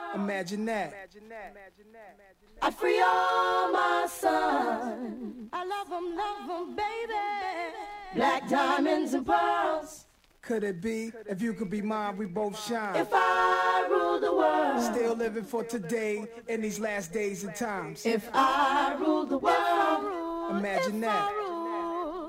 Imagine that. I free all my sons. I love them, baby. Black diamonds and pearls. Could it be? If you could be mine, we both shine. If I rule the world. Still living for today in these last days and times. If I rule the world. Imagine that.